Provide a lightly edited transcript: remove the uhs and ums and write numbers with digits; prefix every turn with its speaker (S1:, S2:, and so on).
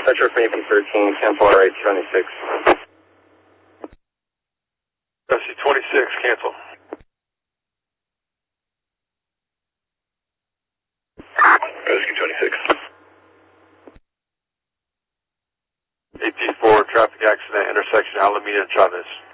S1: Metro for AP13, cancel RH26.
S2: SC26, cancel.
S1: SC26.
S2: AP4, traffic accident, intersection Alameda and Chavez.